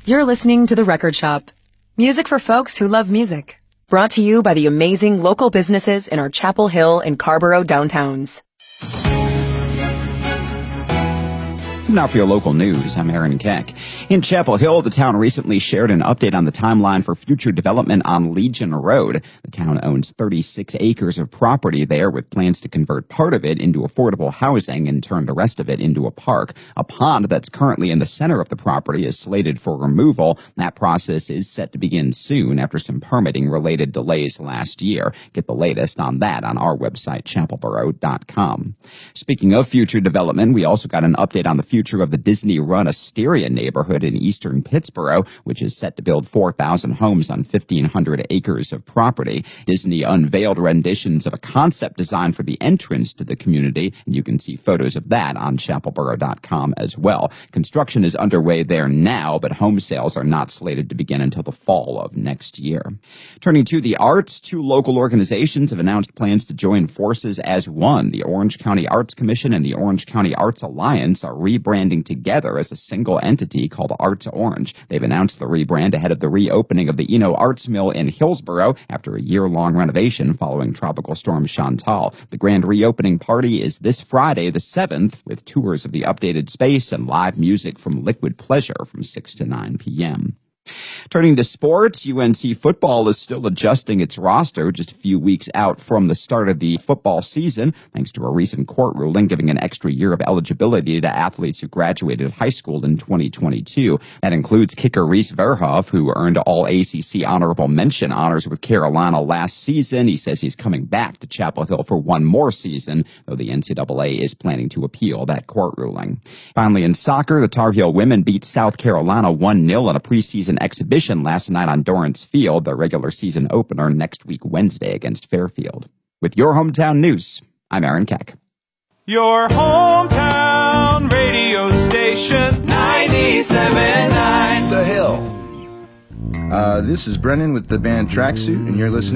You're listening to The Record Shop. Music for folks who love music. Brought to you by the amazing local businesses in our Chapel Hill and Carborough downtowns. Now for your local news, I'm Aaron Keck. In Chapel Hill, the town recently shared an update on the timeline for future development on Legion Road. The town owns 36 acres of property there with plans to convert part of it into affordable housing and turn the rest of it into a park. A pond that's currently in the center of the property is slated for removal. That process is set to begin soon after some permitting-related delays last year. Get the latest on that on our website, chapelboro.com. Speaking of future development, we also got an update on the future of the Disney-run Asteria neighborhood in eastern Pittsboro, which is set to build 4,000 homes on 1,500 acres of property. Disney unveiled renditions of a concept design for the entrance to the community, and you can see photos of that on chapelboro.com as well. Construction is underway there now, but home sales are not slated to begin until the fall of next year. Turning to the arts, two local organizations have announced plans to join forces as one. The Orange County Arts Commission and the Orange County Arts Alliance are rebranding together as a single entity called Arts Orange. They've announced the rebrand ahead of the reopening of the Eno Arts Mill in Hillsboro after a year-long renovation following Tropical Storm Chantal. The grand reopening party is this Friday, the 7th, with tours of the updated space and live music from Liquid Pleasure from 6 to 9 p.m. Turning to sports, UNC football is still adjusting its roster just a few weeks out from the start of the football season, thanks to a recent court ruling giving an extra year of eligibility to athletes who graduated high school in 2022. That includes kicker Reese Verhoff, who earned all ACC honorable mention honors with Carolina last season. He says he's coming back to Chapel Hill for one more season, though the NCAA is planning to appeal that court ruling. Finally, in soccer, the Tar Heel women beat South Carolina 1-0 in a preseason exhibition last night on Dorrance Field, the regular season opener next week Wednesday against Fairfield. With your hometown news, I'm Aaron Keck. Your hometown radio station, 97.9 The Hill. This is Brennan with the band Tracksuit, and you're listening